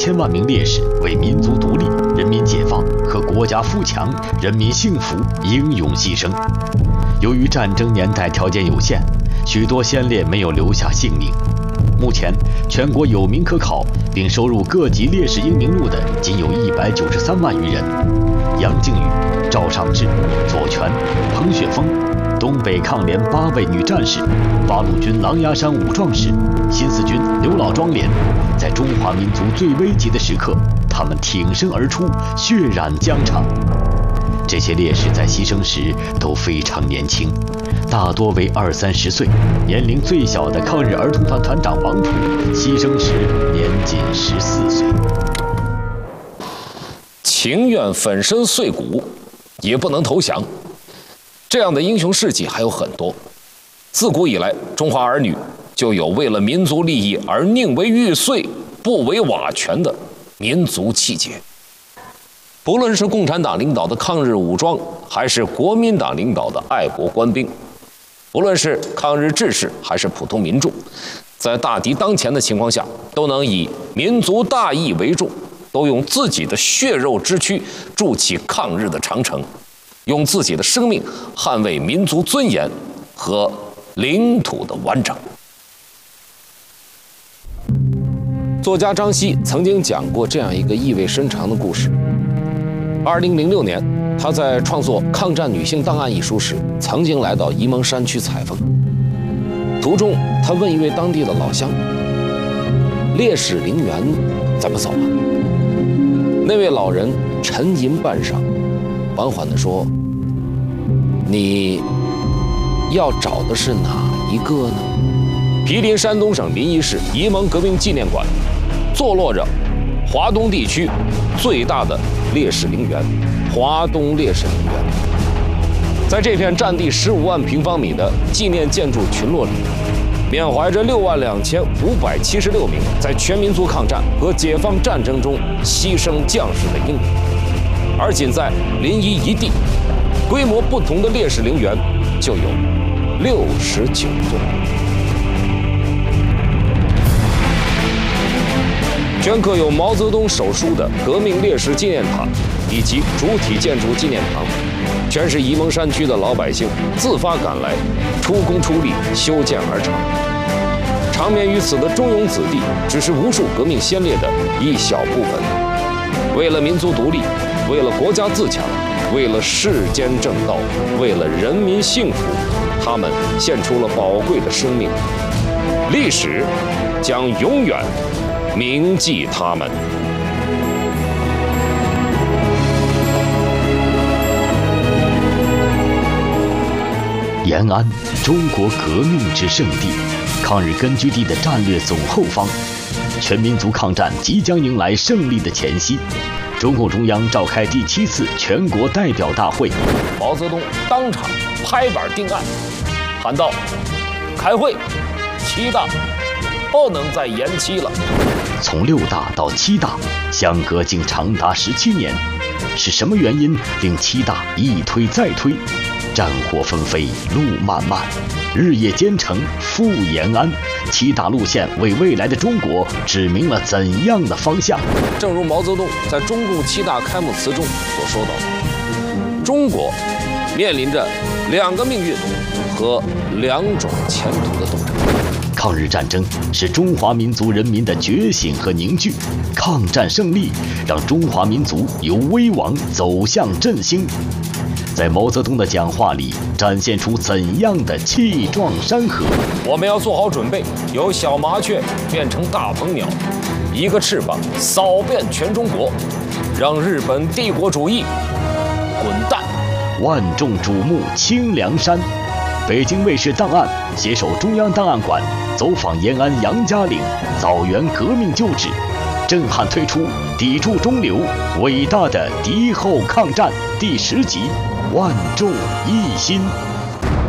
2000万名烈士为民族独立、人民解放和国家富强、人民幸福英勇牺牲。由于战争年代条件有限，许多先烈没有留下性命。目前，全国有名可考并收入各级烈士英名录的仅有193万余人。杨靖宇、赵尚志、左权、彭雪枫，东北抗联8位女战士，八路军狼牙山武壮士，新四军刘老庄连，在中华民族最危急的时刻，他们挺身而出，血染疆场。这些烈士在牺牲时都非常年轻，大多为20-30岁，年龄最小的抗日儿童团团长王普牺牲时年仅14岁。 情愿粉身碎骨，也不能投降。这样的英雄事迹还有很多。自古以来，中华儿女就有为了民族利益而宁为玉碎，不为瓦全的民族气节。不论是共产党领导的抗日武装，还是国民党领导的爱国官兵，不论是抗日志士还是普通民众，在大敌当前的情况下，都能以民族大义为重，都用自己的血肉之躯筑起抗日的长城，用自己的生命捍卫民族尊严和领土的完整。作家张希曾经讲过这样一个意味深长的故事。2006年，他在创作《抗战女性档案》一书时，曾经来到沂蒙山区采风。途中，他问一位当地的老乡：“烈士陵园怎么走啊？”那位老人沉吟半晌，缓缓地说：“你要找的是哪一个呢？”毗邻山东省临沂市沂蒙革命纪念馆，坐落着华东地区最大的烈士陵园——华东烈士陵园。在这片占地15万平方米的纪念建筑群落里，缅怀着62576名在全民族抗战和解放战争中牺牲将士的英灵。而仅在临沂一地，规模不同的烈士陵园就有69座。镌刻有毛泽东手书的革命烈士纪念塔以及主体建筑纪念堂，全是沂蒙山区的老百姓自发赶来，出工出力修建而成。长眠于此的忠勇子弟，只是无数革命先烈的一小部分。为了民族独立，为了国家自强，为了世间正道，为了人民幸福，他们献出了宝贵的生命。历史将永远铭记他们。 延安，中国革命之圣地，抗日根据地的战略总后方，全民族抗战即将迎来胜利的前夕。中共中央召开第7次全国代表大会， 毛泽东当场拍板定案，喊道：“开会，7大不能再延期了。” 从6大到7大，相隔竟长达17年。是什么原因令7大一推再推？战火纷飞，路漫漫，日夜兼程赴延安。7大路线为未来的中国指明了怎样的方向？ 正如毛泽东在中共7大开幕词中所说到的，中国面临着2个命运和2种前途的斗争。 抗日战争是中华民族人民的觉醒和凝聚，抗战胜利让中华民族由危亡走向振兴。在毛泽东的讲话里展现出怎样的气壮山河？ 我们要做好准备，由小麻雀变成大鹏鸟，一个翅膀扫遍全中国，让日本帝国主义滚蛋！ 万众瞩目清凉山。北京卫视档案携手中央档案馆走访延安杨家岭，枣园革命旧址，震撼推出砥柱中流伟大的敌后抗战第10集，万众一心。